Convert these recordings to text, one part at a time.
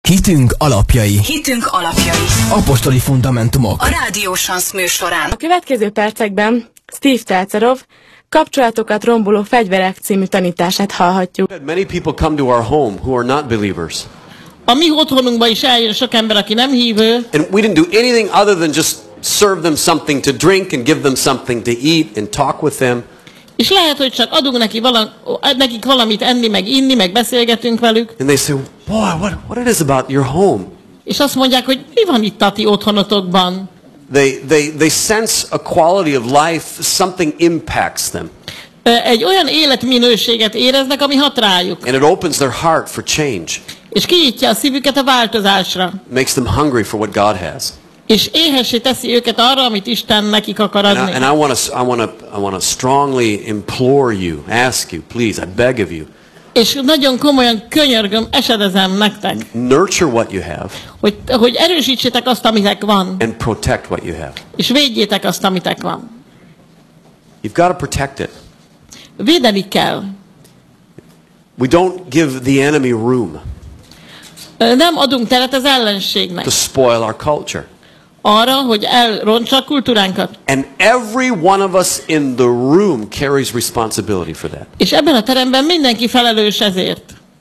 Hitünk alapjai. Hitünk alapjai. Apostoli fundamentumok. A Rádió Sansz műsorán. A következő percekben Steve Telcerov kapcsolatokat romboló fegyverek című tanítását hallhatjuk. Many people come to our home who are not believers. A mi otthonunkba is eljön sok ember, aki nem hívő. And we didn't do anything other than just serve them something to drink and give them something to eat and talk with them. És lehet, hogy csak adunk nekik valamit enni, meg inni, meg beszélgetünk velük. And they say, boy, what it is about your home? És azt mondják, hogy mi van itt a ti otthonotokban? They sense a quality of life, something impacts them. Egy olyan életminőséget éreznek, ami hat rájuk. And it opens their heart for change. És kinyitja a szívüket a változásra. Makes them hungry for what God has. És éhessé teszi őket arra, amit Isten nekik akar adni. And I want to strongly implore you, ask you, please, I beg of you. És nagyon komolyan könyörgöm, esedezem nektek. Nurture what you have. Hogy erősítsétek azt, amitek van. And protect what you have. És védjétek azt, amitek van. You've got to protect it. Védeni kell. We don't give the enemy room. Nem adunk teret az ellenségnek. To spoil our culture. Arra, hogy elrontsa a kultúránkat. And every one of us in the room carries responsibility for that. És ebben a teremben mindenki felelős ezért.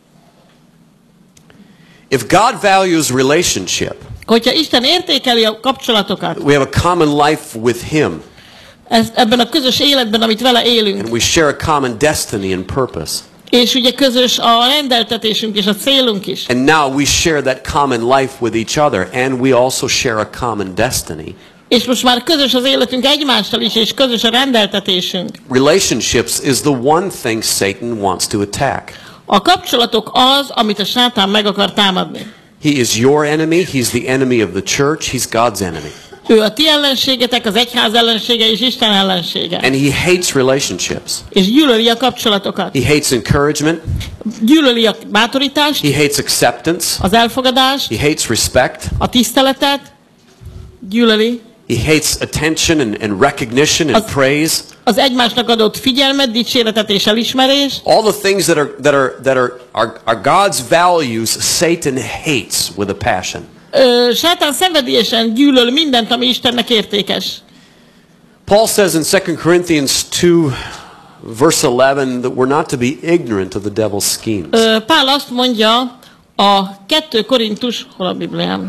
If God values relationship, hogyha Isten értékeli a kapcsolatokat, we have a common life with Him. Ebben a közös életben, amit vele élünk. And we share a common destiny and purpose. És ugye közös a rendeltetésünk és a célunk is. And now we share that common life with each other, and we also share a common destiny. És most már közös az életünk egymással is, és közös a rendeltetésünk. Relationships is the one thing Satan wants to attack. A kapcsolatok az, amit a sátán meg akar támadni. He is your enemy, he's the enemy of the church, he's God's enemy. Ő a ti ellenségetek, az egyház ellensége és Isten ellensége. And he hates relationships. És gyűlöli a kapcsolatokat. He hates encouragement. Gyűlöli a bátorítást. He hates acceptance. Az elfogadást. He hates respect. A tiszteletet. Gyűlöli. He hates attention and recognition and praise. Az egymásnak adott figyelmet, dicséretet és elismerést. All the things that are God's values, Satan hates with a passion. Sátán szenvedélyesen gyűlöl mindent, ami Istennek értékes. Paul says in 2 Corinthians 2 verse 11 that we're not to be ignorant of the devil's schemes. Pál azt mondja a 2 Korintus, hol a Bibliám?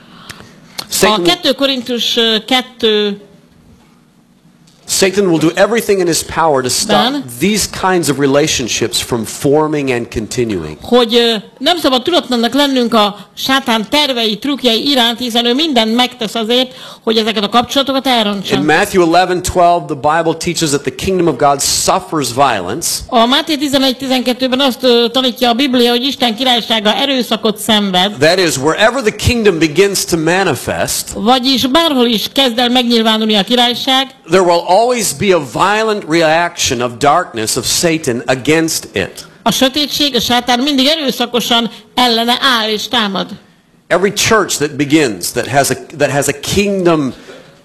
A 2 Korintus 2 Satan will do everything in his power to stop these kinds of relationships from forming and continuing. Hogy nem szabad tudatlannak lennünk a sátán tervei, trükkjei iránt, hiszen ő mindent megtesz azért, hogy ezeket a kapcsolatokat elrontsa. In Matthew 11:12 the Bible teaches that the kingdom of God suffers violence. A Máté 11:12-ben azt tanítja a Biblia, hogy Isten királysága erőszakot szenved. That is, wherever the kingdom begins to manifest, vagyis bárhol is kezd el megnyilvánulni a királyság, there will always be a violent reaction of darkness of Satan against it. A sötétség, a sátán mindig erőszakosan ellene áll és támad. Every church that begins that has a kingdom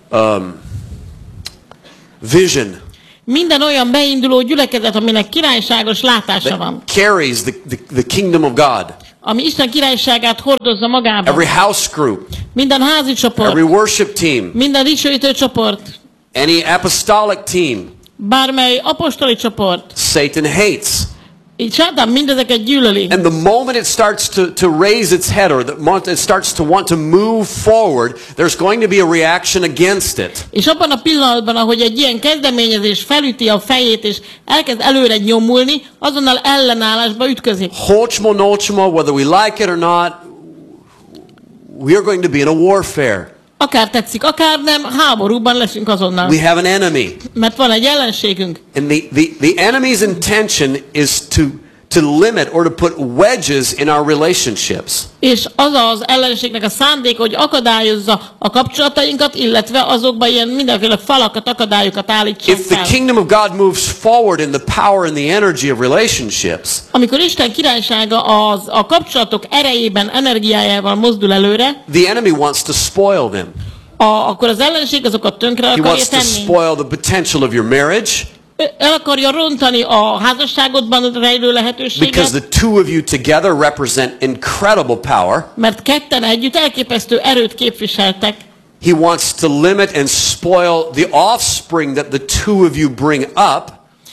vision, minden olyan beinduló gyülekezet, aminek királyságos látása van, carries the kingdom of God. Ami Isten királyságát hordozza magában. Every house group, minden házi csoport, every worship team, minden dicsőítő csoport, any apostolic team, bármely apostoli csoport, Satan hates. Így sátán mindezeket gyűlöli. And the moment it starts to raise its head, or the moment it starts to want to move forward, there's going to be a reaction against it. És abban a pillanatban, ahogy egy ilyen kezdeményezés felüti a fejét, és elkezd előre nyomulni, azonnal ellenállásba ütközik. Hocsmo nocsmo, whether we like it or not, we are going to be in a warfare. Akár tetszik, akár nem, háborúban leszünk azonnal. We have an enemy. Mert van egy ellenségünk. And the enemy's intention is to limit or to put wedges in our relationships. És az az ellenségnek a szándék, hogy akadályozza a kapcsolatainkat, illetve azokba ilyen mindenféle falakat, akadályokat állítson fel. If the kingdom of God moves forward in the power and the energy of relationships, amikor Isten királysága a kapcsolatok erejében, energiájával mozdul előre, the enemy wants to spoil them. Akkor az ellenség azokat tönkre akarja tenni. He wants to spoil the potential of your marriage. el akarja rontani a házasságodban rejlő lehetőséget, because the two of you together represent incredible power. mert ketten együtt elképesztő erőt képviseltek. He wants to limit and spoil the offspring that the two of you bring up.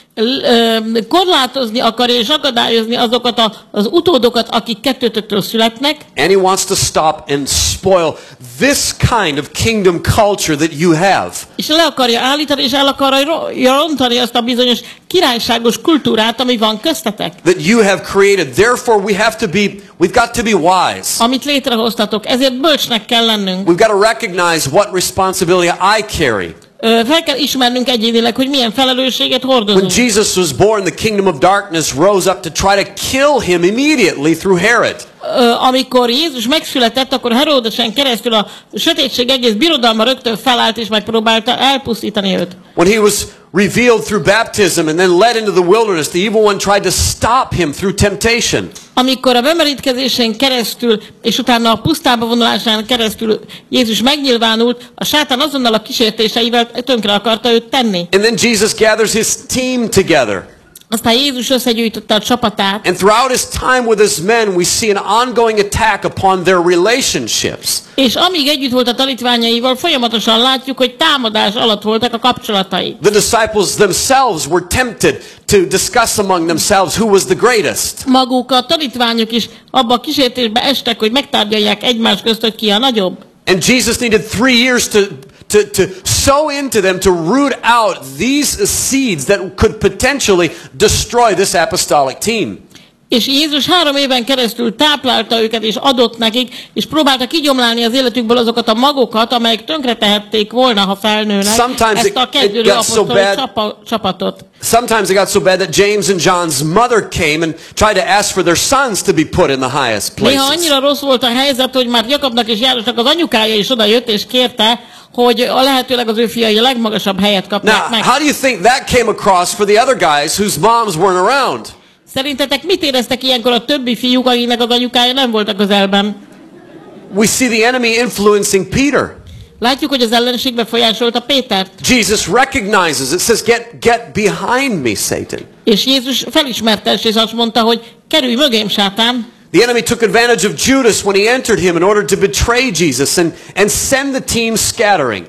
Korlátozni akarja és akadályozni azokat az utódokat, akik kettőtöktől születnek. And he wants to stop and spoil this kind of kingdom culture that you have. És le akarja állítani, és el akarja rontani azt a bizonyos királyságos kultúrát, ami van köztetek. That you have created. Therefore we've got to be wise. Amit létrehoztatok, ezért bölcsnek kell lennünk. We've got to recognize what responsibility I carry. Fel kell ismernünk egyénileg, hogy milyen felelősséget When hordozunk. Jesus was born, the kingdom of darkness rose up to try to kill him immediately through Herod. Amikor Jézus megszületett, akkor Heródesen keresztül a sötétség egész birodalma rögtön felállt, és megpróbálta elpusztítani őt. When he was revealed through baptism and then led into the wilderness, the evil one tried to stop him through temptation. Amikor a bemerítkezésen keresztül, és utána a pusztába vonulásán keresztül Jézus megnyilvánult, a sátán azonnal a kísértéseivel tönkre akarta őt tenni. And then Jesus gathers his team together. Aztán Jézus összegyűjtötte a csapatát, And throughout his time with his men, we see an ongoing attack upon their relationships. és amíg együtt volt a tanítványaival, folyamatosan látjuk, hogy támadás alatt voltak a kapcsolatai. The disciples themselves were tempted to discuss among themselves who was the greatest. Maguk a tanítványok is abba a kísértésbe estek, hogy megtárgyalják egymás közt, hogy ki a nagyobb. And Jesus needed 3 years to sow into them, to root out these seeds that could potentially destroy this apostolic team. És Jézus 3 éven keresztül táplálta őket, és adott nekik, és próbálta kigyomlálni az életükből azokat a magokat, amelyek tönkretehették volna, ha felnőnek Sometimes ezt a kezdődő apostoli csapatot. Sometimes it got so bad that James and John's mother came and tried to ask for their sons to be put in the highest Néha places. annyira rossz volt a helyzet, hogy már Jakabnak és Jánosnak az anyukája is oda jött, és kérte, hogy a lehetőleg az ő fiai a legmagasabb helyet kapják Now, meg. how do you think that came across for the other guys whose moms weren't around? Szerintetek mit éreztek ilyenkor a többi fiúk, akiknek az anyukája nem volt a közelben? We see the enemy influencing Peter. Látjuk, hogy az ellenség befolyásolta Pétert. Jesus recognizes it, says, get behind me, Satan. És Jézus felismerte ezt, és azt mondta, hogy kerülj mögém, sátán. The enemy took advantage of Judas when he entered him in order to betray Jesus and send the team scattering.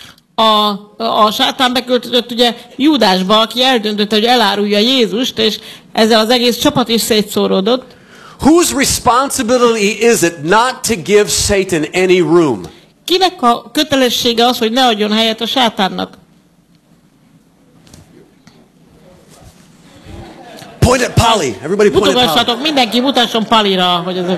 A sátán beköltözött ugye Júdásba, aki eldöntötte, hogy elárulja Jézust, és ezzel az egész csapat is szétszóródott. Whose responsibility is it not to give Satan any room? Kinek a kötelessége az, hogy ne adjon helyet a sátánnak? Point at Polly. Everybody point at Polly. Mutogassatok, mindenki mutasson Palira, hogy ez...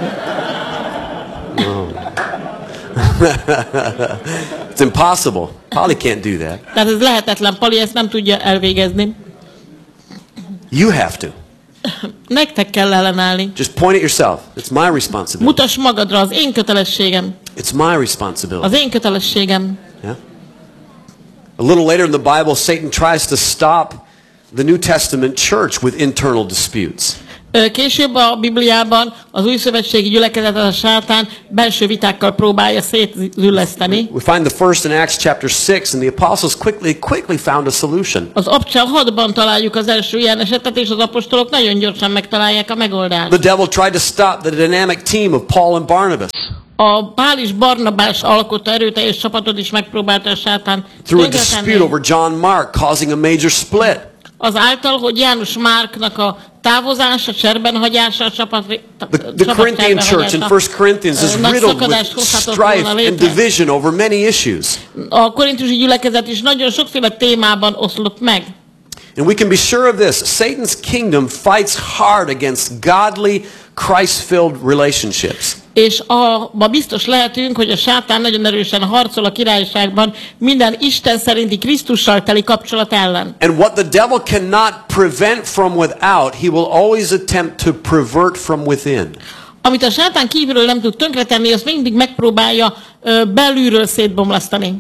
It's impossible. Polly can't do that. Tehát ez lehetetlen, Pali ezt nem tudja elvégezni. You have to. Nektek kell ellenállni. Just point at yourself. It's my responsibility. Mutass magadra, az én kötelességem. It's my responsibility. Az én kötelességem. Yeah? A little later in the Bible, Satan tries to stop the New Testament church with internal disputes. Később a Bibliában az új szövetségi gyülekezetet a sátán belső vitákkal próbálja szétzülleszteni. We find the first in Acts chapter 6, and the apostles quickly found a solution. Az Apostol 6-ban találjuk az első ilyen esetet, és az apostolok nagyon gyorsan megtalálják a megoldást. The devil tried to stop the dynamic team of Paul and Barnabas A Pál és Barnabás alkotta erőteljes csapatot is megpróbálta a sátán through a dispute over John Mark, causing a major split. Azáltal, hogy János Márknak a távozása, cserbenhagyása, a csapat The Corinthian church in 1 Corinthians is riddled with strife and division over many issues. A korintusi gyülekezet is nagyon sokféle témában oszlott meg. And we can be sure of this, Satan's kingdom fights hard against godly, Christ-filled relationships. És abban biztos lehetünk, hogy a sátán nagyon erősen harcol a királyságban minden Isten szerinti Krisztussal teli kapcsolat ellen. And what the devil cannot prevent from without, he will always attempt to pervert from within. Amit a sátán kívülről nem tud tönkretenni, azt mindig megpróbálja belülről szétbomlasztani.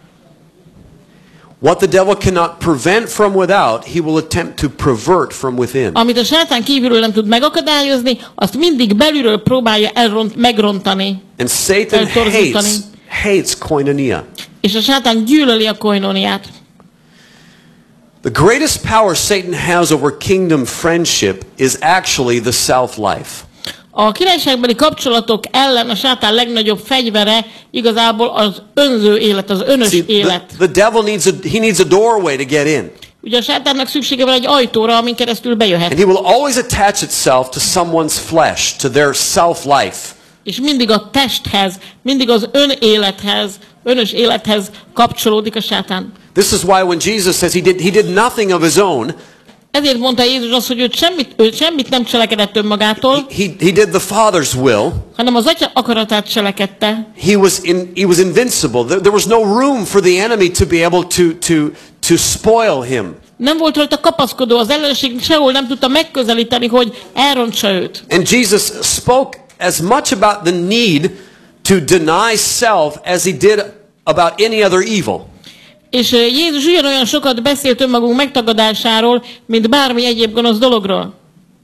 What the devil cannot prevent from without, he will attempt to pervert from within. Amit a sátán kívülről nem tud megakadályozni, azt mindig belülről próbálja megrontani. And Satan hates koinonia. És a sátán gyűlöli a koinoniát. The greatest power Satan has over kingdom friendship is actually the self-life. A királyságbeli kapcsolatok ellen a sátán legnagyobb fegyvere igazából az önző élet, az önös élet. The devil needs a doorway to get in. Ugye a sátánnak szüksége van egy ajtóra, amin keresztül bejöhet. And he will always attach itself to someone's flesh, to their self-life. És mindig a testhez, mindig az önélethez, önös élethez kapcsolódik a sátán. This is why when Jesus says he did nothing of his own, ezért mondta Jézus azt, hogy ő semmit nem cselekedett önmagától, he did the Father's will. hanem az Atya akaratát cselekedte. He was invincible. There was no room for the enemy to be able to spoil him. Nem volt rajta kapaszkodó, az ellenség sehol nem tudta megközelíteni, hogy elrontsa őt. And Jesus spoke as much about the need to deny self as he did about any other evil. És Jézus ugyanolyan sokat beszélt önmagunk megtagadásáról, mint bármi egyéb gonosz dologról.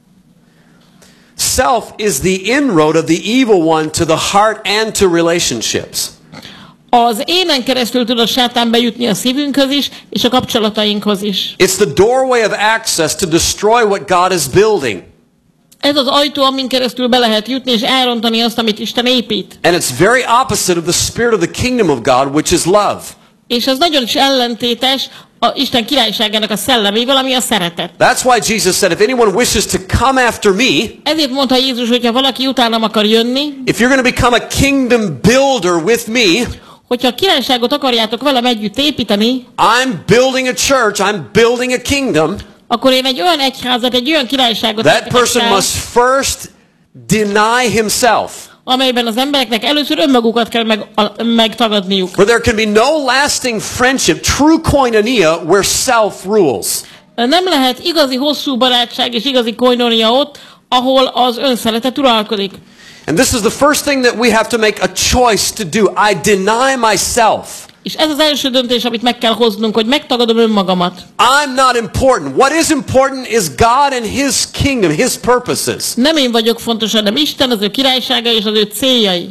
Self is the inroad of the evil one to the heart and to relationships. Az énen keresztül tud a sátán bejutni a szívünkhöz is, és a kapcsolatainkhoz is. It's the doorway of access to destroy what God is building. Ez az ajtó, amin keresztül be lehet jutni és elrontani azt, amit Isten épít. And it's very opposite of the spirit of the kingdom of God, which is love. És ez nagyon is ellentétes a Isten királyságának a szellemével, ami a szeretet. That's why Jesus said, if anyone wishes to come after me, ezért mondta Jézus, hogyha valaki utánam akar jönni, if you're going to become a kingdom builder with me, hogyha a királyságot akarjátok velem együtt építeni, I'm building a church, I'm building a kingdom, akkor én egy olyan egyházat, egy olyan királyságot that person must first deny himself. Amelyben az embereknek először önmagukat kell megtagadniuk. Where there can be no lasting friendship, true koinonia, where self rules. Nem lehet igazi hosszú barátság és igazi koinonia ott, ahol az önszeretet uralkodik. And this is the first thing that we have to make a choice to do. I deny myself. És ez az első döntés, amit meg kell hoznunk, hogy megtagadom önmagamat. I'm not important. What is important is God and His kingdom, His purposes. Nem én vagyok fontos, hanem Isten, az ő királysága és az ő céljai.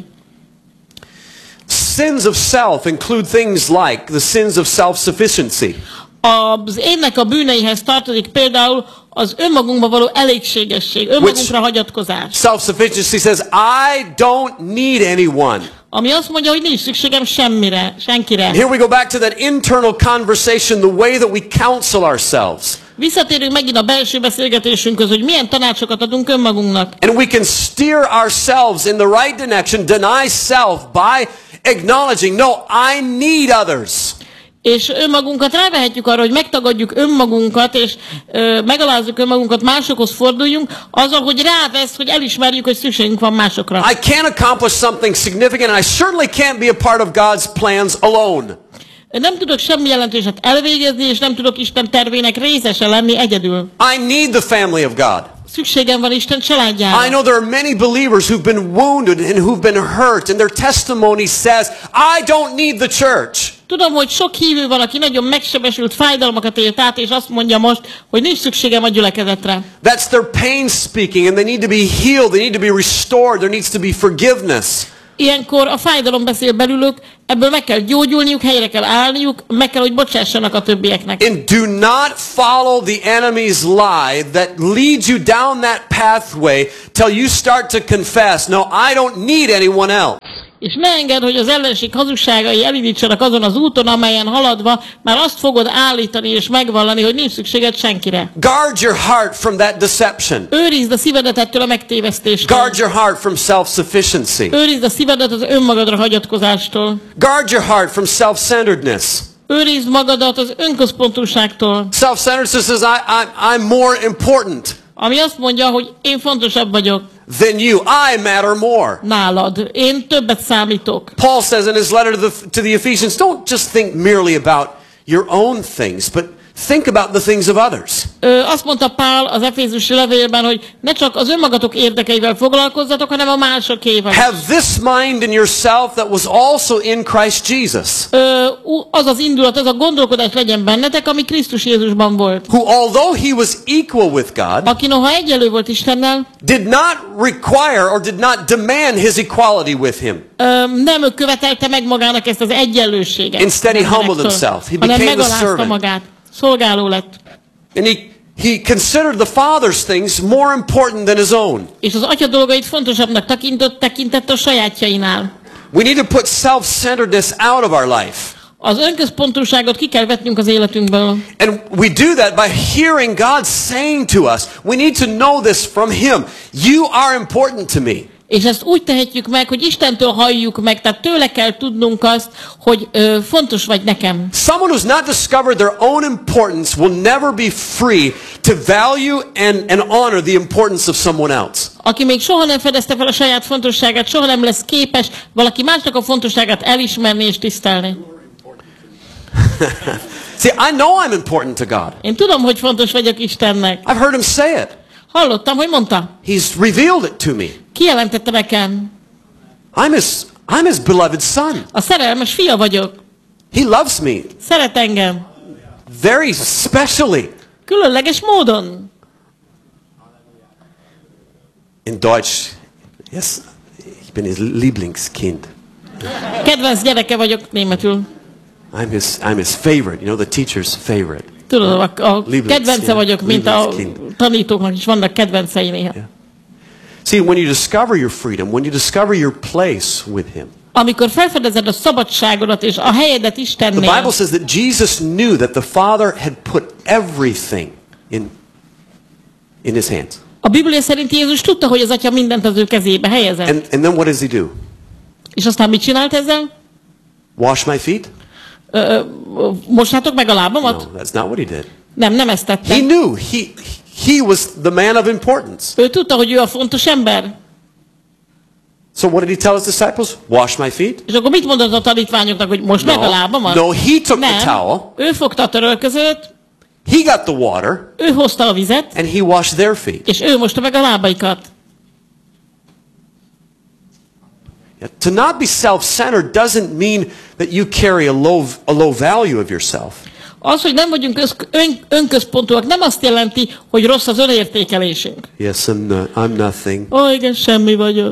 Sins of self include things like the sins of self-sufficiency. Az énnek a bűneihez tartozik például az önmagunkba való elégségesség, önmagunkra hagyatkozás. Self-sufficiency says, I don't need anyone. Ami azt mondja, hogy nincs szükségem semmire, senkire. Here we go back to that internal conversation, the way that we counsel ourselves. Visszatérünk megint a belső beszélgetésünkhöz, hogy milyen tanácsokat adunk önmagunknak. And we can steer ourselves in the right direction, deny self by acknowledging, no, I need others. És önmagunkat rávehetjük arra, hogy megtagadjuk önmagunkat, és megalázzuk önmagunkat, másokhoz forduljunk, azzal, hogy rávesz, hogy elismerjük, hogy szükségünk van másokra. I can't accomplish something significant, and I certainly can't be a part of God's plans alone. Nem tudok semmi jelentőset elvégezni, és nem tudok Isten tervének részese lenni egyedül. I need the family of God. Szükségem van Isten családjára. I know there are many believers who've been wounded and who've been hurt, and their testimony says, I don't need the church. Tudom, hogy sok hívő van, aki nagyon megsebesült, fájdalmakat élt át, és azt mondja most, hogy nincs szükségem a gyülekezetre. That's their pain speaking, and they need to be healed, they need to be restored, there needs to be forgiveness. Ilyenkor a fájdalom beszél belülük, ebből meg kell gyógyulniuk, helyre kell állniuk, meg kell, hogy bocsássanak a többieknek. And do not follow the enemy's lie that leads you down that pathway till you start to confess, no, I don't need anyone else. És ne engedd, hogy az ellenség hazugságai elindítsanak azon az úton, amelyen haladva már azt fogod állítani és megvallani, hogy nincs szükséged senkire. Guard your heart from that deception. Őrizd a szívedet ettől a megtévesztéstől. Guard your heart from self-sufficiency. Őrizd a szívedet az önmagadra hagyatkozástól. Guard your heart from self-centeredness. Őrizd magadat az önközpontúságtól. Self-centeredness says I'm more important. Ami azt mondja, hogy én fontosabb vagyok. Than you. I matter more. Nálad. Én többet számítok. Paul says in his letter to the Ephesians, don't just think merely about your own things, but think about the things of others. Azt mondta Pál az Efézusi levélben, hogy ne csak az önmagatok érdekeivel foglalkozzatok, hanem a másokével. Have this mind in yourself that was also in Christ Jesus. Az az indulat, az a gondolkodás legyen bennetek, ami Krisztus Jézusban volt. Who, although he was equal with God, aki noha egyenlő volt Istennel, did not require or did not demand his equality with him. Nem követelte meg magának ezt az egyenlőséget. Instead he humbled himself. He became a servant. Magát. Szolgáló lett. And he considered the Father's things more important than his own. És az atya dolgait fontosabbnak tekintett a sajátjainál. We need to put self-centeredness out of our life. Az önközpontúságot ki kell vetnünk az életünkből. And we do that by hearing God saying to us, we need to know this from Him. You are important to me. És ezt úgy tehetjük meg, hogy Istentől halljuk meg, tehát tőle kell tudnunk azt, hogy fontos vagy nekem. Someone who's not discovered their own importance will never be free to value and honor the importance of someone else. Aki még soha nem fedezte fel a saját fontosságát, soha nem lesz képes valaki másnak a fontosságát elismerni és tisztelni. See, I know I'm important to God. Én tudom, hogy fontos vagyok Istennek. I've heard Him say it. Hallottam, hogy mondta. He's revealed it to me. Kijelentette nekem. I'm His beloved son. A szerelmes fia vagyok. He loves me Szeret engem. very specially. Különleges módon. In Deutsch, yes, ich bin His Lieblingskind. Kedvenc gyereke vagyok németül. I'm his favorite, you know, the teacher's favorite. Tudod, a kedvence vagyok, mint a Lieblingskind. tanítóknak is vannak kedvencei néha. Yeah. See, when you discover your freedom, when you discover your place with Him, Amikor felfedezed a szabadságodat és a helyedet the Istennél, Bible says that Jesus knew that the Father had put everything in His hands. a Biblia szerint Jézus tudta, hogy az Atya mindent az ő kezébe helyezett. And then what does He do? És aztán mit csinált ezzel? Wash my feet? Mosnátok meg a lábamat? No, that's not what He did. Nem ezt tette. He knew he was the man of importance. Ő tudta, hogy ő a fontos ember. So what did He tell His disciples? Wash my feet? És akkor mit mondott a tanítványoknak, hogy most meg a lábamat? No, He took the Nem. towel, Ő fogta a törölközőt, He got the water, ő hozta a vizet, and He washed their feet. és ő mosta meg a lábaikat. To not be self-centered doesn't mean that you carry a low value of yourself. Az, hogy nem vagyunk önközpontúak, nem azt jelenti, hogy rossz az önértékelésünk. Yes, I'm nothing. Ó, igen, semmi vagyok.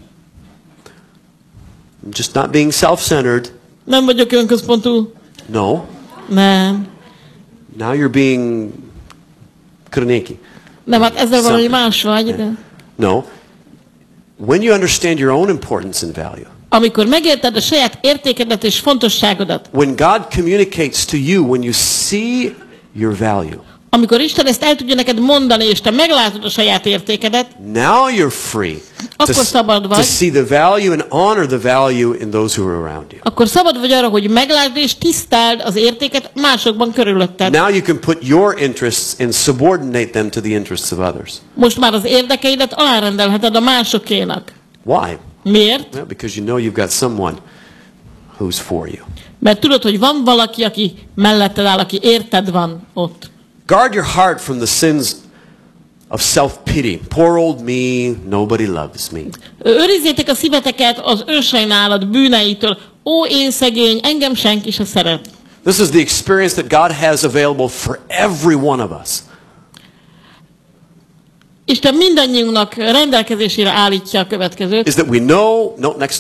I'm just not being self-centered. Nem vagyok önközpontú. No. Nem. Now you're being kroneki. Nem, hát ezzel valami más vagy. De... No. When you understand your own importance and value, Amikor megérted a saját értékedet és fontosságodat, when God communicates to you, when you see your value, amikor Isten ezt el tudja neked mondani, és te meglátod a saját értékedet, now you're free Akkor szabad vagy. to see the value and honor the value in those who are around you. akkor szabad vagy arra, hogy meglásd és tisztáld az értéket másokban körülötted. Now you can put your interests and subordinate them to the interests of others. Most már az érdekeidet alárendelheted a másokénak. Why? Miért? Well, because you know you've got someone who's for you. Mert tudod, hogy van valaki, aki melletted áll, aki érted van ott. Guard your heart from the sins of self-pity. Poor old me, nobody loves me. Őrizzétek a szíveteket az önsajnálat bűneitől. Ó, én szegény, engem senki se szeret. This is the experience that God has available for every one of us. Isten mindannyiunknak rendelkezésére állítja a következőt. Is that we know,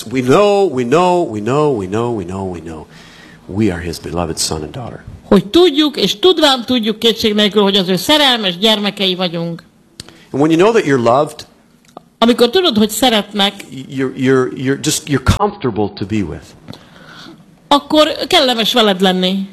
we are His beloved son and daughter. Hogy tudjuk, és tudván tudjuk kétség nélkül, hogy az ő szerelmes gyermekei vagyunk. And when you know that you're loved, Amikor tudod, hogy szeretnek, you're comfortable to be with. akkor kellemes veled lenni.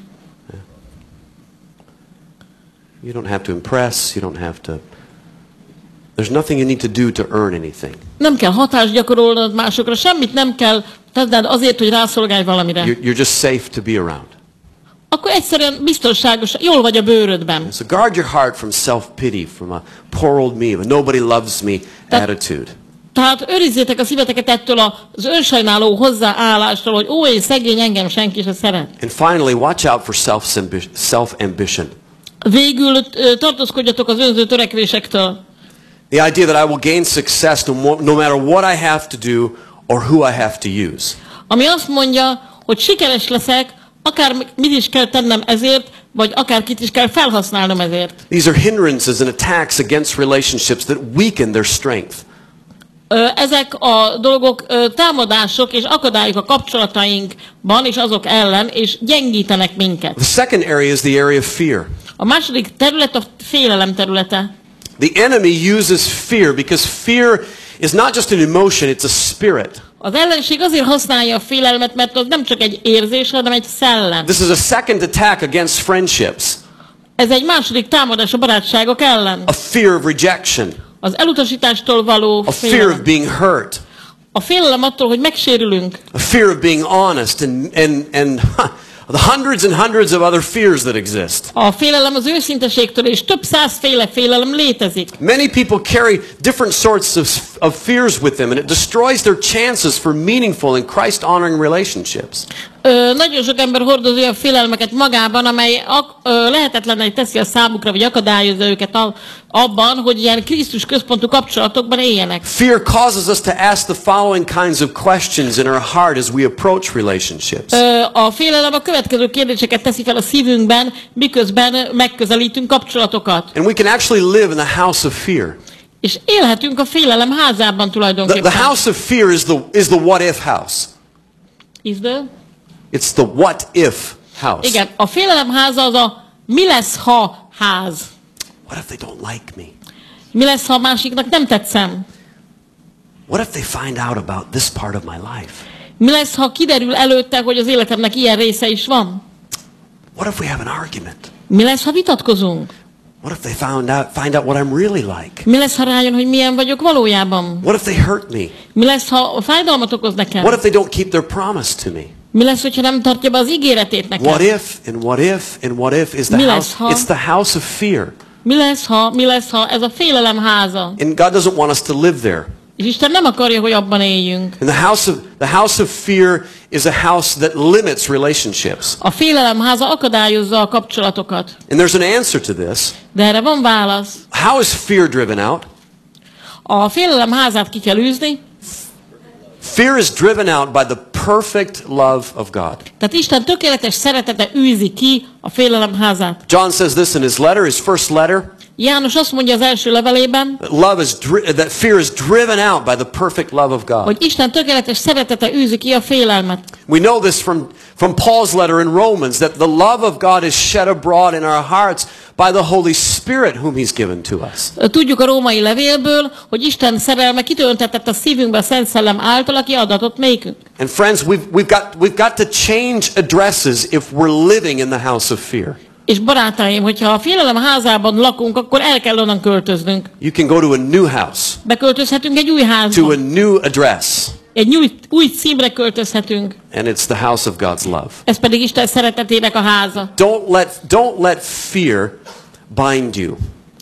You don't have to impress, you don't have to. There's nothing you need to do to earn anything. Nem kell hatást gyakorolnod másokra, semmit nem kell tenned azért, hogy rászolgálj valamire. You're just safe to be around. Akkor egyszerűen biztonságos, jól vagy a bőrödben. So guard your heart from self-pity, from a poor old me, a nobody loves me attitude. Tehát őrizzétek a szíveteket ettől az önsajnáló hozzáállástól, hogy ó, én szegény, engem senki se szeret. And finally, watch out for self-ambition. Végül tartózkodjatok az önző törekvésektől. The idea that I will gain success no matter what I have to do or who I have to use. Ami azt mondja, hogy sikeres leszek, akár mit is kell tennem ezért, vagy akár kit is kell felhasználnom ezért. These are hindrances and attacks against relationships that weaken their strength. Ezek a dolgok támadások és akadályok a kapcsolatainkban és azok ellen, és gyengítenek minket. The second area is the area of fear. A második terület a félelem területe. The enemy uses fear because fear is not just an emotion, it's a spirit. Az ellenség azért használja a félelmet, mert az nem csak egy érzés, hanem egy szellem. This is a second attack against friendships. Ez egy második támadás a barátságok ellen. A fear of rejection. Az elutasítástól való A fear of félelem. being hurt. A félelem attól, hogy megsérülünk. A fear of being honest and the hundreds of other fears that exist. A félelem az őszinteségtől, és több százféle félelem létezik. Many people carry different sorts of fears with them, and it destroys their chances for meaningful and Christ-honoring relationships. Nagyon sok ember hordoz olyan félelmeket magában, amely lehetetlenné teszi a számukra, vagy akadályozza őket abban, hogy ilyen Krisztus központú kapcsolatokban éljenek. Fear causes us to ask the following kinds of questions in our heart as we approach relationships. A félelem a következő kérdéseket teszi fel a szívünkben, miközben megközelítünk kapcsolatokat. And we can actually live in the house of fear. És élhetünk a félelem házában tulajdonképpen. The house of fear is the what if house. It's the what if house. Igen, a félelem háza az a mi lesz, ha ház. What if they don't like me? Mi lesz, ha a másiknak nem tetszem? What if they find out about this part of my life? Mi lesz, ha kiderül előtte, hogy az életemnek ilyen része is van? What if we have an argument? Mi lesz, ha vitatkozunk? What if they find out what I'm really like? Mi lesz, ha rájön, hogy milyen vagyok valójában? What if they hurt me? Mi lesz, ha fájdalmat okoz nekem? What if they don't keep their promise to me? Mi lesz, hogyha nem tartja be az ígéretét nekem? What if and what if and what if is the house? It's the house of fear. Mi lesz, ha ez a félelem háza? And God doesn't want us to live there. És Isten nem akarja, hogy abban éljünk. And the house of fear is a house that limits relationships. A félelem háza akadályozza a kapcsolatokat. And there's an answer to this. De erre van válasz. How is fear driven out? A félelem házát ki kell űzni. Fear is driven out by the perfect love of God. Tehát Isten tökéletes szeretete űzi ki a félelem házát. John says this in his letter, his first letter. János azt mondja az első levelében, that fear is driven out by the perfect love of God. hogy Isten tökéletes szeretete űzi ki a félelmet. We know this from Paul's letter in Romans, that the love of God is shed abroad in our hearts by the Holy Spirit whom He's given to us. Tudjuk a római levélből, hogy Isten szerelme kitöntetett a szívünkbe a Szent Szellem által, aki adatott nékünk. And friends, we've got to change addresses if we're living in the house of fear. És barátaim, hogyha a félelem házában lakunk, akkor el kell onnan költöznünk. You can go to a new house. Beköltözhetünk egy új To házba. a new address. Egy új címre költözhetünk. And it's the house of God's love. Ez pedig Isten szeretetének a háza. Don't let fear bind you.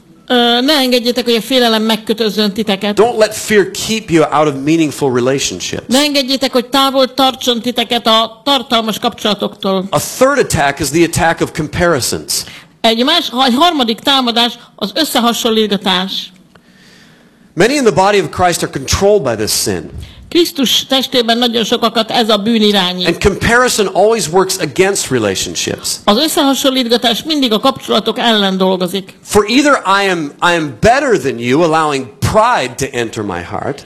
Ne engedjétek, hogy a félelem megkötözzön titeket. Don't let fear keep you out of meaningful relationships. Ne engedjétek, hogy távol tartson titeket a tartalmas kapcsolatoktól. A third attack is the attack of comparisons. Egy harmadik támadás az összehasonlítgatás. Many in the body of Christ are controlled by this sin. Krisztus testében nagyon sokakat ez a bűn irányít. And comparison always works against relationships. Az összehasonlítgatás mindig a kapcsolatok ellen dolgozik. For either I am better than you, allowing pride to enter my heart.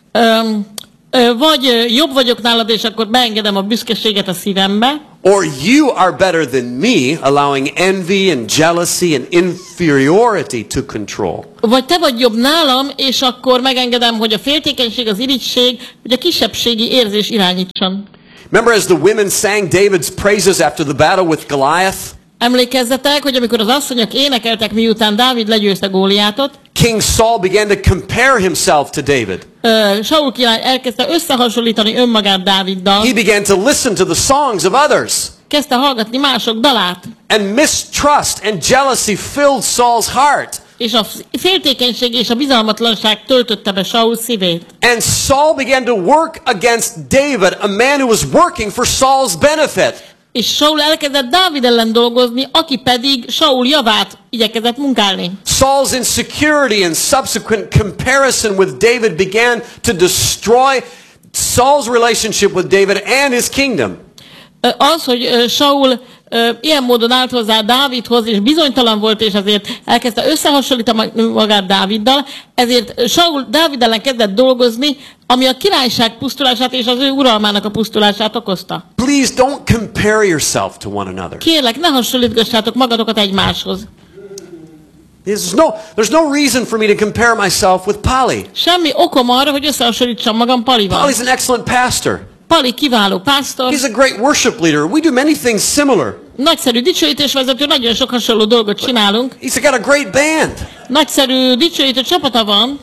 Vagy jobb vagyok nálad, és akkor beengedem a büszkeséget a szívembe. Or you are better than me, allowing envy and jealousy and inferiority to control. Vagy te vagy jobb nálam, és akkor megengedem, hogy a féltékenység, az irigység, vagy a kisebbségi érzés irányítson. Remember as the women sang David's praises after the battle with Goliath? Emlékezzetek, hogy amikor az asszonyok énekeltek, miután Dávid legyőzte Góliátot, King Saul began to compare himself to David. Saul király elkezdte összehasonlítani önmagát Dáviddal. He began to listen to the songs of others. Kezdte hallgatni mások dalát. And mistrust and jealousy filled Saul's heart. És a féltékenység és a bizalmatlanság töltötte be Saul szívét. And Saul began to work against David, a man who was working for Saul's benefit. És Saul elkezdett Dávid ellen dolgozni, aki pedig Saul javát igyekezett munkálni. Saul's insecurity and subsequent comparison with David began to destroy Saul's relationship with David and his kingdom. Az, hogy Saul ilyen módon állt hozzá Dávidhoz, és bizonytalan volt, és ezért elkezdte összehasonlítani magát Dáviddal, ezért Saul Dávid ellen kezdett dolgozni, ami a királyság pusztulását és az ő uralmának a pusztulását okozta. Please don't compare yourself to one another. Kérlek, ne hasonlítgassátok magatokat egymáshoz. There's no reason for me to compare myself with Polly. Semmi okom arra, hogy összehasonlítsam magam Palival. Polly's an excellent pastor. Pali kiváló pásztor, He's a great worship leader. We do many things similar. nagyszerű dicsőítésvezető, nagyon sok hasonló dolgot csinálunk. He's got a great band. Nagyszerű dicsőítő csapata van.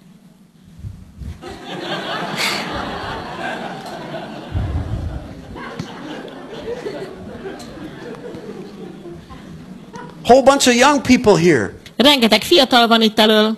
Whole bunch of young people here. Rengeteg fiatal van itt elől.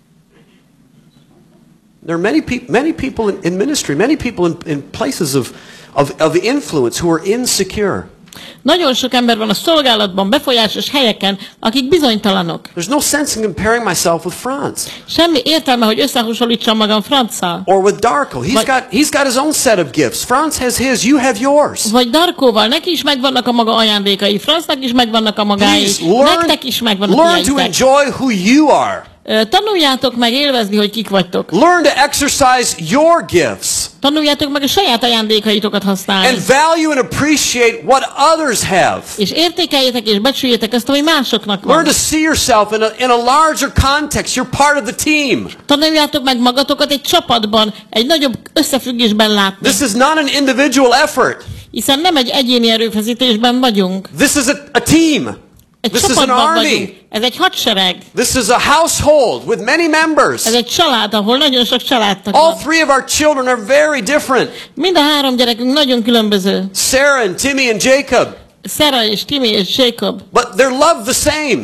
There are many people in ministry, many people in places of influence who are insecure. Nagyon sok ember van a szolgálatban, befolyásos helyeken, akik bizonytalanok. There's no sense in comparing myself with Franz Semmi értelme, hogy összehasonlítsam magam Franzzal. or with Darko. He's got his own set of gifts. Franz has his, you have yours. Vagy Darkóval, neki is megvannak a maga ajándékai, Franznak is megvannak a magái, Please nektek is megvannak learn to ilyeitek. enjoy who you are. Tanuljátok meg élvezni, hogy kik vagytok. Learn to exercise your gifts Tanuljátok meg a saját ajándékaitokat használni. and value and appreciate what others have. És értékeljétek és becsüljétek azt, ami másoknak Learn van. to see yourself in a larger context. You're part of the team. Tanuljátok meg magatokat egy csapatban, egy nagyobb összefüggésben látni. This is not an individual effort. Hiszen nem egy egyéni erőfeszítésben vagyunk. This is a team. Egy This is an csapatban vagyunk. army. Ez egy hadsereg. This is a household with many members. Ez egy család, ahol nagyon sok családtag All van. three of our children are very different. Mind a három gyerekünk nagyon különböző. Sarah and Timmy and Jacob. Sarah és Timmy és Jacob. But they're loved the same.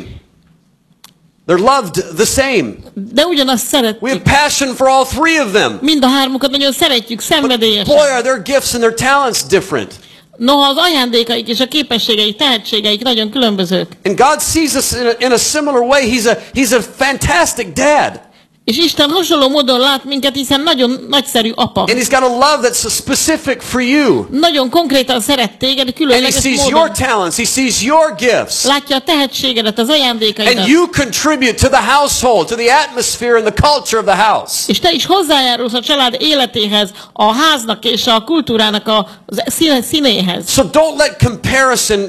They're loved the same. De ugyanazt We have szeretjük. passion for all three of them. Mind a hármukat nagyon szeretjük, Boy, szenvedélyesen. are their gifts and their talents different. Noha az ajándékaik és a képességeik, tehetségeik nagyon különbözők. And God sees us in a similar way. He's a fantastic dad. És Isten hasonló módon lát minket, hiszen nagyon nagyszerű apa. And He's got a love that's specific for you. Nagyon konkrétan szeret téged, And He különleges sees your módon. talents. He sees your gifts. Látja a tehetségedet, az And ajándékaidat. you contribute to the household, to the atmosphere and the culture of the house. És te is hozzájárulsz a család életéhez, a háznak és a kultúrának a színéhez. So don't let comparison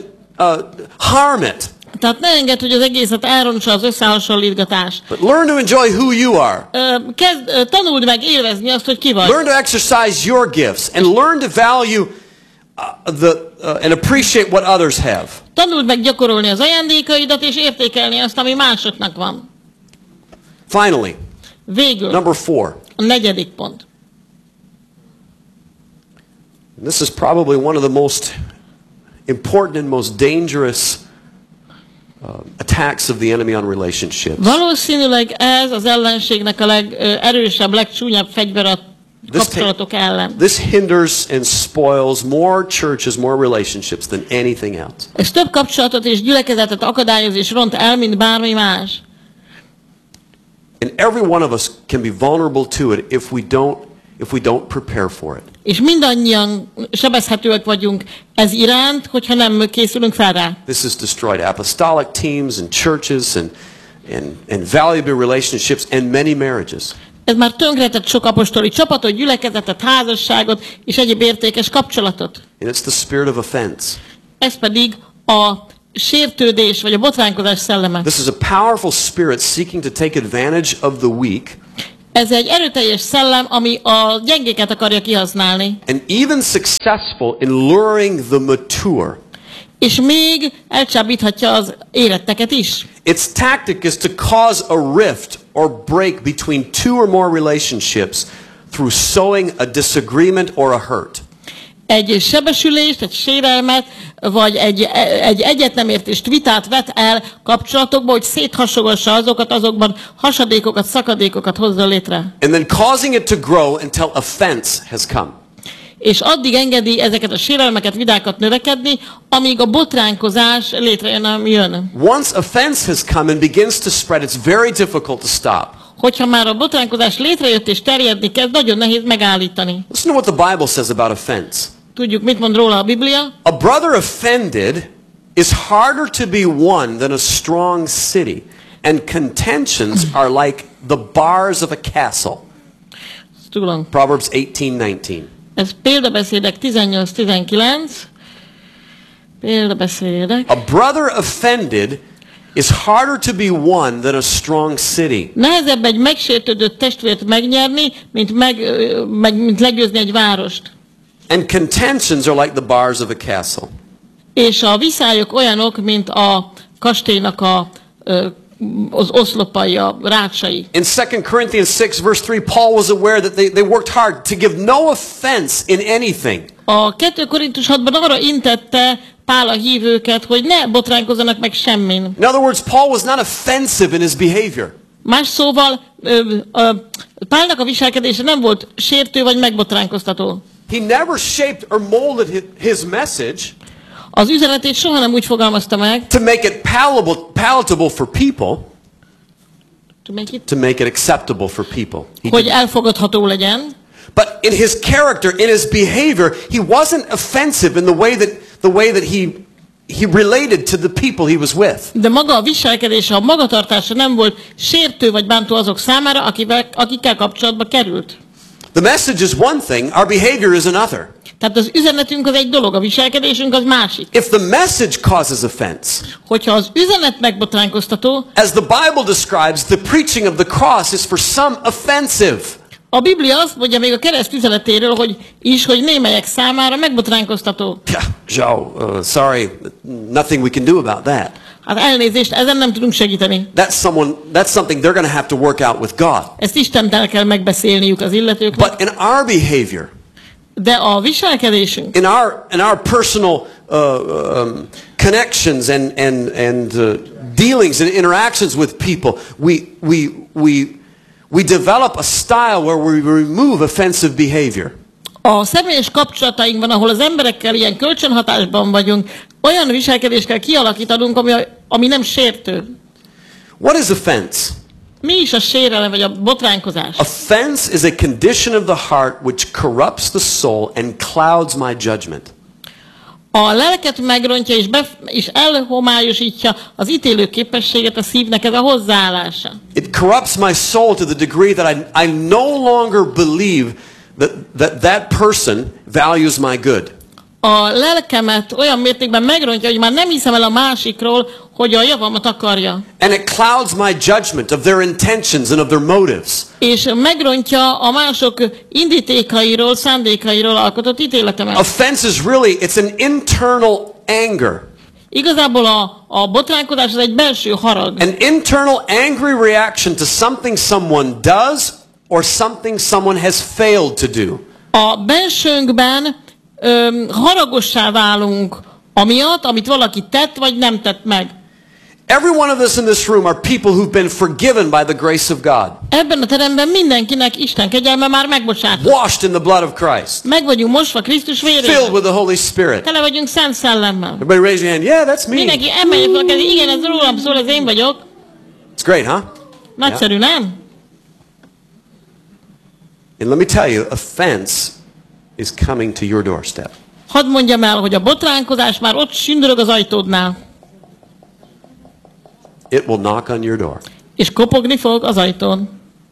harm it. Tehát ne engedd, hogy az egészet elrontsa az összehasonlítgatás. But learn to enjoy who you are. Tanuld meg élvezni azt, hogy ki vagy. Learn to exercise your gifts and learn to value and appreciate what others have. Tanuld meg gyakorolni az ajándékaidat, és értékelni azt, ami másoknak van. Finally, Végül, number 4. a negyedik pont. And this is probably one of the most important and most dangerous attacks of the enemy on relationships. Valószínűleg ez az ellenségnek a legerősebb, legcsúnyabb fegyver a kapcsolatok ellen. This hinders and spoils more churches, more relationships than anything else. Ez több kapcsolatot és gyülekezetet akadályoz és ront el, mint bármi más. And every one of us can be vulnerable to it if we don't prepare for it. És mindannyian sebezhetőek vagyunk ez iránt, hogyha nem készülünk fel rá. This has destroyed apostolic teams and churches and valuable relationships and many marriages. Ez már tönkretett sok apostoli csapatot, gyülekezetet, házasságot és egyéb értékes kapcsolatot. And it's the spirit of offense. Ez pedig a sértődés vagy a botránkozás szelleme. This is a powerful spirit seeking to take advantage of the weak. Ez egy erőteljes szellem, ami a gyengéket akarja kihasználni. And even successful in luring the mature. És még elcsábíthatja az éretteket is. Its tactic is to cause a rift or break between two or more relationships through sowing a disagreement or a hurt. Egy sebesülést, egy sérelmet, vagy egy egyetnemértést, vitát vet el kapcsolatokba, hogy széthasogassa azokat, azokban hasadékokat, szakadékokat hozza létre. And then causing it to grow until offense has come. És addig engedi ezeket a sérelmeket, vidákat növekedni, amíg a botránkozás létrejön, ami jön. Once offense has come and begins to spread, it's very difficult to stop. Hogyha már a botránkozás létrejött és terjedni kezd, nagyon nehéz megállítani. Listen to what the Bible says about offense. Tudjuk, mit mond róla a Biblia? A brother offended is harder to be won than a strong city, and contentions are like the bars of a castle. Proverbs 18:19. Ez példabeszédek 18-19. Példabeszédek. A brother offended is harder to be won than a strong city. Nehezebb egy megsértődött testvért megnyerni, mint legyőzni egy várost. And contentions are like the bars of a castle. És a viszályok olyanok, mint a kastélynak az oszlopai, a rácsai. In 2 Corinthians 6 verse 3, Paul was aware that they worked hard to give no offense in anything. A 2 Korintus 6-ban arra intette Pál a hívőket, hogy ne botránkozzanak meg semmin. In other words, Paul was not offensive in his behavior. Más szóval, Pálnak a viselkedése nem volt sértő vagy megbotránkoztató. He never shaped or molded his message Az üzenetét soha nem úgy fogalmazta meg, to make it palatable for people, to make it acceptable for people. hogy elfogadható legyen. But in his character, in his behavior, he wasn't offensive in the way that he related to the people he was with. De maga a viselkedése, a magatartása nem volt sértő vagy bántó azok számára, akikkel kapcsolatba került. The message is one thing, our behavior is another. Tehát az üzenetünk az egy dolog, a viselkedésünk az másik. If the message causes offense, hogyha az üzenet megbotránkoztató, as the Bible describes, the preaching of the cross is for some offensive. A Biblia azt mondja még a kereszt üzenetéről, hogy némelyek számára megbotránkoztató. Joe, sorry, nothing we can do about that. Hát elnézést, ezen nem tudunk segíteni. That's something they're going to have to work out with God. Ezt Istennel kell megbeszélniük az illetőknek. But in our behavior, de a viselkedésünk, in our personal connections and dealings and interactions with people, we develop a style where we remove offensive behavior. A személyes kapcsolatainkban, ahol az emberekkel ilyen kölcsönhatásban vagyunk, olyan viselkedést kell kialakítanunk, ami nem sértő. What is offense? Mi is a sérelem vagy a botránkozás? Offense is a condition of the heart which corrupts the soul and clouds my judgment. A lelket megrontja és elhomályosítja az ítélő képességet a szívnek, ez a hozzáállása. It corrupts my soul to the degree that I no longer believe that person values my good. A lelkemet olyan mértékben megrontja, hogy már nem hiszem el a másikról, hogy a javamat akarja. And it clouds my judgment of their intentions and of their motives. És megrontja a mások indítékairól, szándékairól alkotott ítéletemet. Offense is really, it's an internal anger. Igazából a botránkozás az egy belső harag. An internal angry reaction to something someone does or something someone has failed to do. A bensőnkben haragossá válunk amiatt, amit valaki tett vagy nem tett meg. Every one of us in this room are people who've been forgiven by the grace of God. Ebben a teremben mindenkinek Isten kegyelme már megbocsátott. Washed in the blood of Christ. Meg vagyunk mosva Krisztus vérével. Filled with the Holy Spirit. Tele vagyunk Szent Szellemmel. Everybody raise your hand. Yeah, that's me. Mindenki emelje fel a kezét. Igen, ez rólam szól, ez én vagyok. It's great, huh? Nagyszerű, nem? And let me tell you, offense is coming to your doorstep. Hadd mondjam el, hogy a botránkozás már ott sündörög az ajtódnál. It will knock on your door. És kopogni fog az ajtón.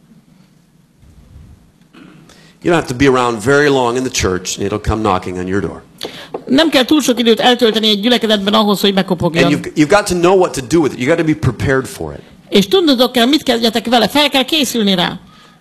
You don't have to be around very long in the church and it'll come knocking on your door. Nem kell túl sok időt eltölteni egy gyülekezetben ahhoz, hogy bekopogjon. And you've got to know what to do with it. You got to be prepared for it. És tudnotok kell, mit kezdjetek vele, fel kell készülni rá.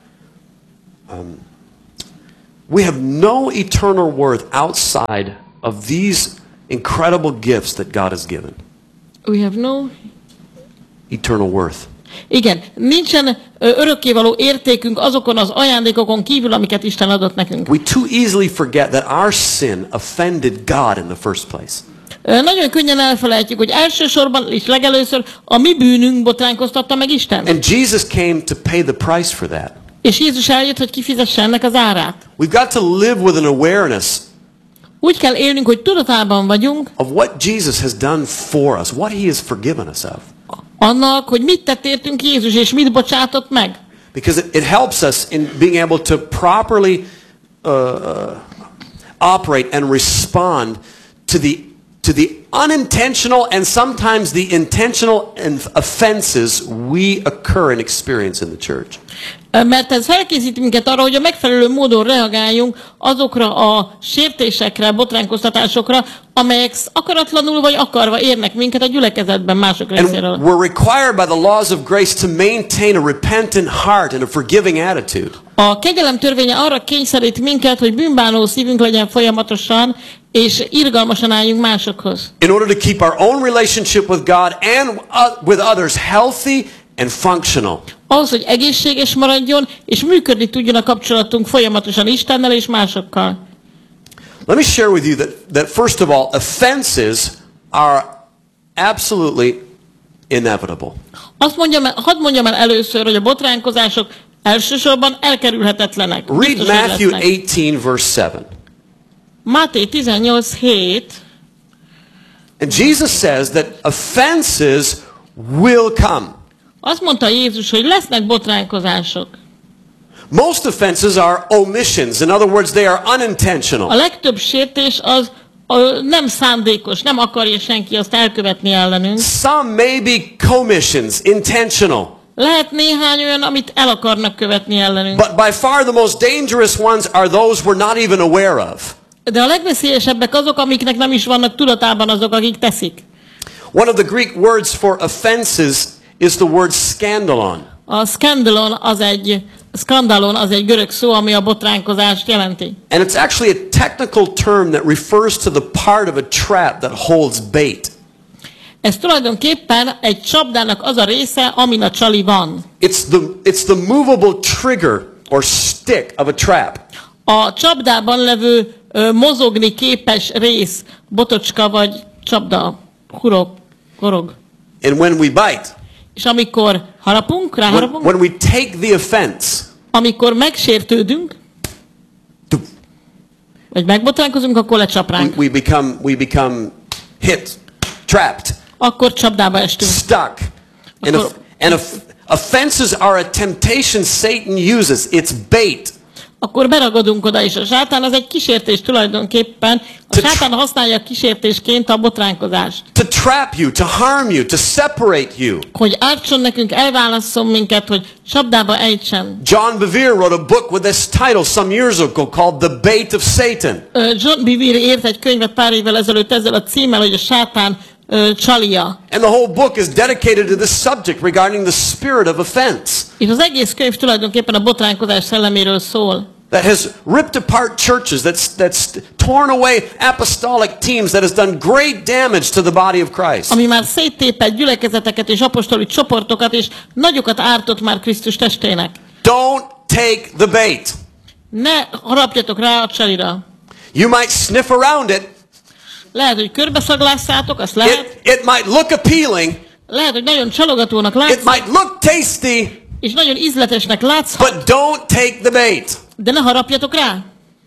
We have no eternal worth outside of these incredible gifts that God has given. We have no eternal worth. Igen, nincsen örökkévaló értékünk azokon az ajándékokon kívül, amiket Isten adott nekünk. We too easily forget that our sin offended God in the first place. Nagyon könnyen elfelejtjük, hogy elsősorban és legelőször a mi bűnünk botránkoztatta meg Isten. And Jesus came to pay the price for that. És Jézus eljött, hogy kifizesse ennek az árát. We've got to live with an awareness úgy kell élnünk, hogy tudatában vagyunk of what Jesus has done for us, what he has forgiven us of. Annak, hogy mit tett értünk Jézus, és mit bocsátott meg. Because it helps us in being able to properly operate and respond to the unintentional and sometimes the intentional offenses we occur and experience in the church. Mert ez felkészít minket arra, hogy a megfelelő módon reagáljunk azokra a sértésekre, botránkoztatásokra, amelyek akaratlanul vagy akarva érnek minket a gyülekezetben mások And részéről. we're required by the laws of grace to maintain a repentant heart and a forgiving attitude. A kegyelem törvénye arra kényszerít minket, hogy bűnbánó szívünk legyen folyamatosan, és irgalmasan álljunk másokhoz. In order to keep our own relationship with God and with others healthy and functional. Ahhoz, hogy egészséges maradjon, és működni tudjon a kapcsolatunk folyamatosan Istennel és másokkal. Let me share with you that first of all, offenses are absolutely inevitable. Hadd mondjam el először, hogy a botránkozások elsősorban elkerülhetetlenek. Read Biztos, hogy Matthew lesznek. 18, verse 7. Máté 18:7. And Jesus says that offenses will come. Azt mondta Jézus, hogy lesznek botránkozások. Most offenses are omissions. In other words, they are A unintentional. legtöbb sértés az nem szándékos, nem akarja senki azt elkövetni ellenünk. Some may be commissions, intentional. Lehet néhány olyan, amit el akarnak követni ellenünk. But by far the most dangerous ones are those we're not even aware of. De a legveszélyesebbek azok, amiknek nem is vannak tudatában azok, akik teszik. One of the Greek words for offenses is the word scandalon. A skandalon az egy görög szó, ami a botránkozást jelenti. And it's actually a technical term that refers to the part of a trap that holds bait. Ez tulajdonképpen egy csapdának az a része, amin a csali van. It's the movable trigger or stick of a trap. A csapdában levő mozogni képes rész, botocska vagy csapda, korog. And when we bite, És amikor ráharapunk, when we take the offense, amikor megsértődünk, vagy megbotránkozunk, akkor lecsap ránk. we become hit, trapped, Akkor csapdába estünk. stuck. And offenses are a temptation Satan uses. It's bait. Akkor beragadunk oda, és a sátán az egy kísértés tulajdonképpen. A sátán használja kísértésként a botránkozást. To trap you, to harm you, to separate you. Hogy ártson nekünk, elválasszon minket, hogy csapdába ejtsen. John Bevere wrote a book with this title some years ago called The Bait of Satan. John Bevere írt egy könyvet pár évvel ezelőtt ezzel a címmel, hogy a sátán csalia. And the whole book is dedicated to this subject regarding the spirit of offense. És az egész könyv tulajdonképpen a botránkozás szelleméről szól. That has ripped apart churches, that's torn away apostolic teams, that has done great damage to the body of Christ. Ami már széttépett gyülekezeteket és apostoli csoportokat, és nagyokat ártott már Krisztus testének. Don't take the bait. Ne harapjatok rá a csalira. You might sniff around it. Lehet, hogy körbeszaglászátok, azt lehet. It might look appealing. Lehet, hogy nagyon csalogatónak It látszik, might look tasty, és nagyon ízletesnek látszhat, but don't take the bait. de ne harapjatok rá.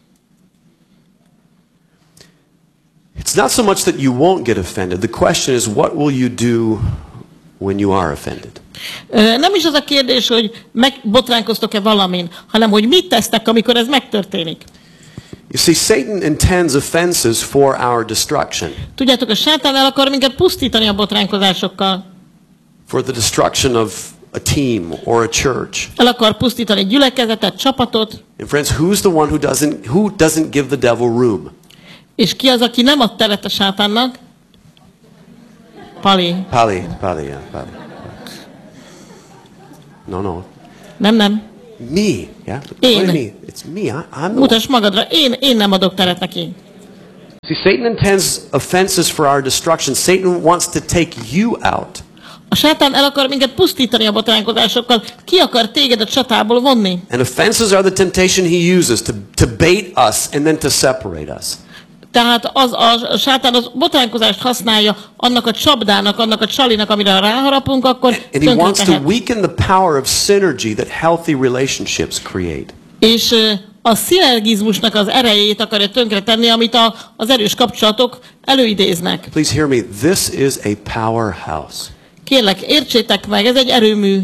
It's not so much that you won't get offended. The question is, what will you do when you are offended? Nem is az a kérdés, hogy megbotránkoztok-e valamin, hanem hogy mit tesztek, amikor ez megtörténik. You see, Satan intends offenses for our destruction, Tudjátok, a sátán el akar minket pusztítani a botránkozásokkal. for the destruction of a team or a church. El akar pusztítani gyülekezetet, csapatot, And friends, who's the one who doesn't give the devil room? és ki az, aki nem ad teret a sátánnak? Pali. Pali. No. Nem. Me, yeah? What do you mean? It's me. I'm the one. Mutass magadra. Én nem adok teret neki. See, Satan intends offenses for our destruction. Satan wants to take you out. A sátán el akar minket pusztítani a botránkozásokkal. Ki akar téged a csatából vonni? And offenses are the temptation he uses to bait us and then to separate us. Tehát a sátán az botránkozást használja annak a csapdának, annak a csalinak, amire ráharapunk, akkor And he wants to tönkretehet. weaken the power of synergy that healthy relationships create. És a szinergizmusnak az erejét akarja tönkretenni, amit az erős kapcsolatok előidéznek. Please hear me. This is a powerhouse. Kérlek, értsétek meg, ez egy erőmű.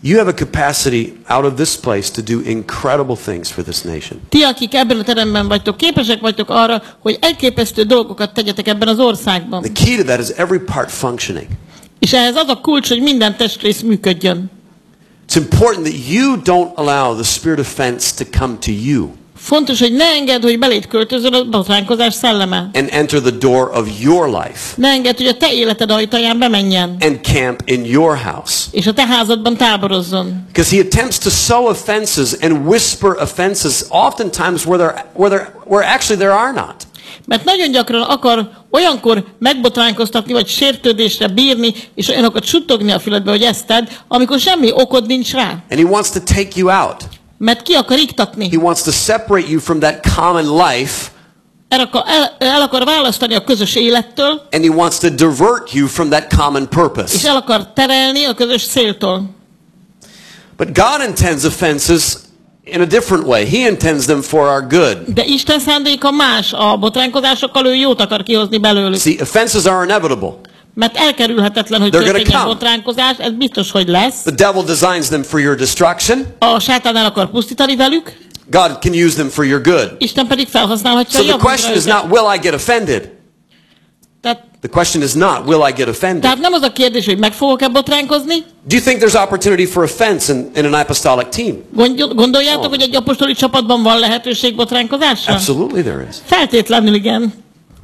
You have a capacity out of this place to do incredible things for this nation. Ti, akik ebben a teremben vagytok, képesek vagytok arra, hogy elképesztő dolgokat tegyetek ebben az országban. The key to that is every part functioning. És ehhez az a kulcs, hogy minden testrész működjön. It's important that you don't allow the spirit of offense to come to you Fontos, hogy ne engedd, hogy beléd költözön a botránkozás szelleme. and enter the door of your life Ne engedd, hogy a te életed ajtaján bemenjen, and camp in your house. és a te házadban táborozzon. Because he attempts to sow offenses and whisper offenses oftentimes where actually there are not. Mert nagyon gyakran akar olyankor megbotránkoztatni, vagy sértődésre bírni, és olyanokat suttogni a füledbe, hogy ezt tedd, amikor semmi okod nincs rá. And he wants to take you out. Mert ki akar iktatni. He wants to separate you from that common life, El akar választani a közös élettől, and he wants to divert you from that common és purpose. el akar terelni a közös céltól. But God intends offenses in a different way. He intends them for our good. De Isten szándéka más, a botránkozásokkal ő jót akar kihozni belőlük. See, offenses are inevitable. Mert elkerülhetetlen, hogy They're gonna történjen come. botránkozás, ez biztos, hogy lesz. The devil designs them for your destruction. A sátán el akar pusztítani velük, God can use them for your good. Isten pedig felhasználhatja So a the javunkra question is őket. not, will I get offended? The question is not, will I get offended? Tehát nem az a kérdés, hogy meg fogok-e botránkozni. Do you think there's opportunity for offense in an apostolic team? Gondoljátok, hogy egy apostoli csapatban van lehetőség botránkozásra? Absolutely there is. Feltétlenül igen.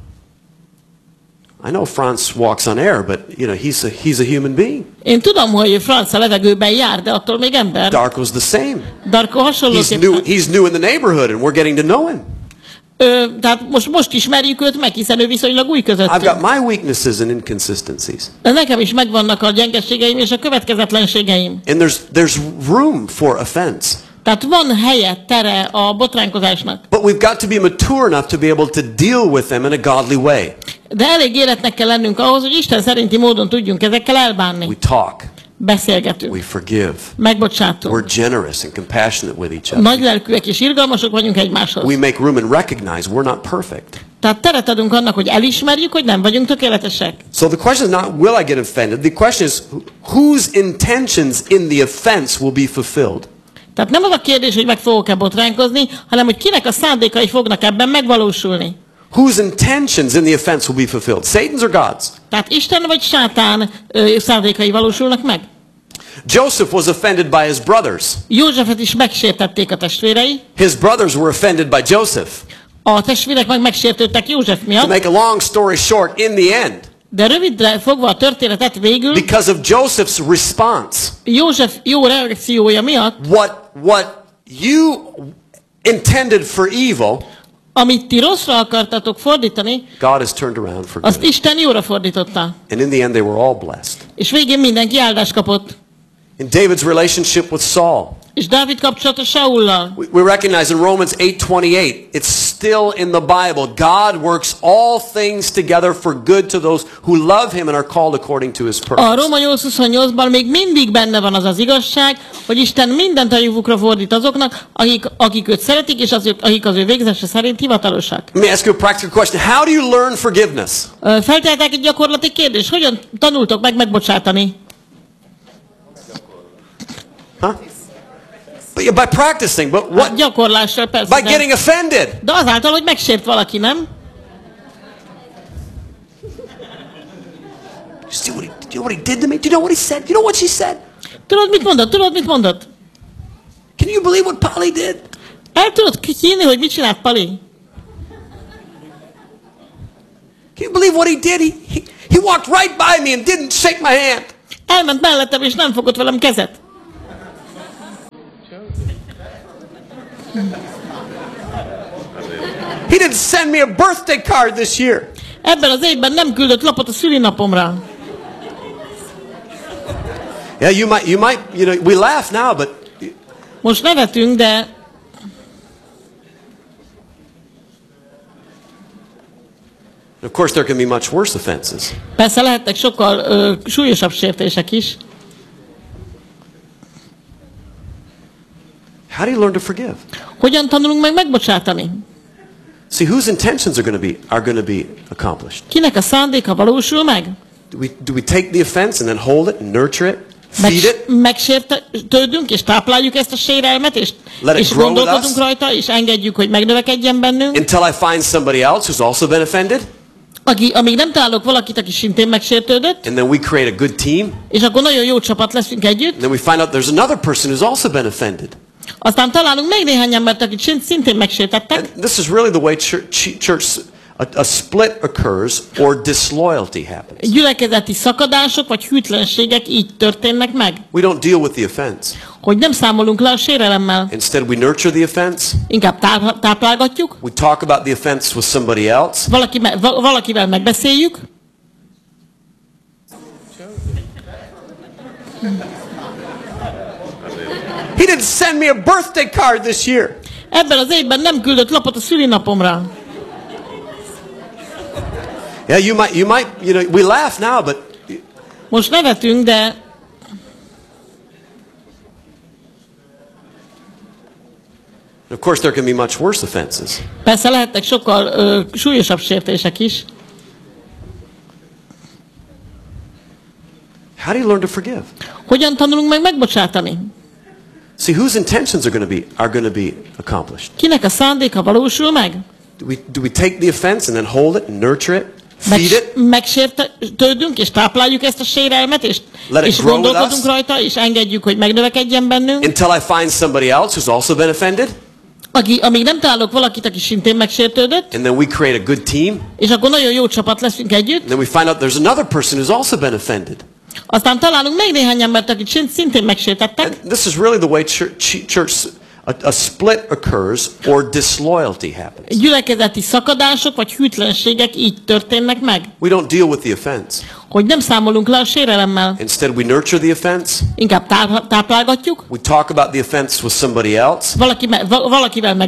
I know Franz walks on air, but he's a human being. Én tudom, hogy Franz a levegőben jár, de attól még ember. Darko's the same. Darko hasonlóképpen. He's new in the neighborhood, and we're getting to know him. Tehát most ismerjük őt meg, hiszen ő viszonylag új I've közöttünk. got my weaknesses and inconsistencies. De nekem is megvannak a gyengeségeim és a következetlenségeim. And there's room for offense. Tehát van helye, tere a botránkozásnak. But we've got to be mature enough to be able to deal with them in a godly way. De elég életnek kell lennünk ahhoz, hogy Isten szerinti módon tudjunk ezekkel elbánni. We talk. Beszélgetünk. We forgive. Megbocsátunk. We're generous and compassionate with each other. Nagylelkűek és irgalmasok vagyunk egymáshoz. We make room and recognize we're not perfect. Tehát teret adunk annak, hogy elismerjük, hogy nem vagyunk tökéletesek. So the question is not will I get offended? The question is whose intentions in the offense will be fulfilled. Tehát nem az a kérdés, hogy meg fogok-e botránkozni, hanem hogy kinek a szándékai fognak ebben megvalósulni. Whose intentions in the offense will be fulfilled? Satan's or God's? Tehát Isten vagy sátán szándékai valósulnak meg? Joseph was offended by his brothers. Józsefet is megsértették a testvérei. His brothers were offended by Joseph. A testvérek meg megsértődtek József To miatt. make a long story short, in the end, De rövidre fogva a történetet végül, because of Joseph's response, József jó reakciója miatt, what you intended for evil, amit ti rosszra akartatok fordítani, God has turned around for azt good. Isten jóra fordította. And in the end, they were all blessed. És végén mindenki áldást kapott. In David's relationship with Saul, És Dávid kapcsolata Saullal. we recognize in Romans 8:28, it's still in the Bible. God works all things together for good to those who love him and are called according to his A purpose. Róma 8:28-ban még mindig benne van az az igazság, hogy Isten mindent a javukra fordít azoknak, akik őt szeretik, és akik az ő végzése szerint hivatalosak. Let me ask you a practical question. How do you learn forgiveness? Felteltek egy gyakorlati kérdés. Hogyan tanultok meg megbocsátani? Huh? By practicing, but Hát what? gyakorlással persze. By getting offended. De azáltal, hogy megsért valaki, nem? You see what he did to me? Do you know what he said? You know what she said? Tudod, mit mondott? Tudod, mit mondott? Can you believe what Polly did? El tudod hinni, hogy mit csinált Pali? Can you believe what he did? He walked right by me and didn't shake my hand. Elment mellettem, és nem fogott velem kezet. He didn't send me a birthday card this year. Ebben az évben nem küldött lapot a szülinapomra. Yeah, you might, we laugh now, but Most nevetünk, de of course there can be much worse offenses. persze lehetnek sokkal súlyosabb sértések is. How do you learn to forgive? Hogyan tanulunk meg megbocsátani? See, whose intentions are going to be accomplished? Kinek a szándéka valósul meg? Do we take the offense and then hold it and nurture it? feed it, Megsértődünk, és tápláljuk ezt a sérelmet, és Let it grow with gondolkodunk us. rajta, és engedjük, hogy megnövekedjen bennünk. until I find somebody else who's also been offended. Amíg nem találok valakit, aki szintén megsértődött, And then we create a good team. és akkor nagyon jó csapat leszünk együtt. And then we find out there's another person who's also been offended. Aztán találunk még néhány embert, akik szintén megsértettek. And this is really the way church a split occurs or disloyalty happens. Gyülekezeti szakadások vagy hűtlenségek így történnek meg. We don't deal with the offense. Hogy nem számolunk le a sérelemmel. Instead, we nurture the offense. Inkább táplálgatjuk. We talk about the offense with somebody else. Valakivel megbeszéljük. He didn't send me a birthday card this year. Ebben az évben nem küldött lapot a szülinapomra. Yeah, you might, we laugh now, but Most nevetünk, de of course there can be much worse offenses. persze lehetnek sokkal súlyosabb sértések is. How do you learn to forgive? Hogyan tanulunk meg megbocsátani? See, whose intentions are going to be accomplished? Kinek a szándéka valósul meg? Do we take the offense and then hold it and nurture it, feed it, Megsértődünk, és tápláljuk ezt a sérelmet, és Let it grow with gondolkodunk us. rajta, és engedjük, hogy megnövekedjen bennünk. until I find somebody else who's also been offended? Amíg nem találok valakit, aki szintén megsértődött, And then we create a good team. és akkor nagyon jó csapat leszünk együtt. And then we find out there's another person who's also been offended. Aztán találunk még néhány embert, akik szintén megsértettek. And this is really the way church a split occurs or disloyalty happens. Gyülekezeti szakadások vagy hűtlenségek így történnek meg. We don't deal with the offense. Hogy nem számolunk le a sérelemmel. Instead, we nurture the offense. Inkább táplálgatjuk. We talk about the offense with somebody else. Valakivel